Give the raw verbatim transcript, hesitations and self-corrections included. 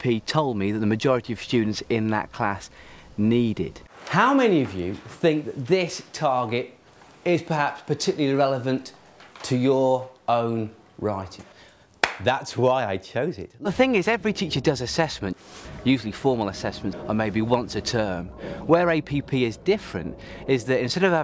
P told me that the majority of students in that class needed. How many of you think that this target is perhaps particularly relevant to your own writing? That's why I chose it. The thing is, every teacher does assessment, usually formal assessments, or maybe once a term. Where A P P is different is that instead of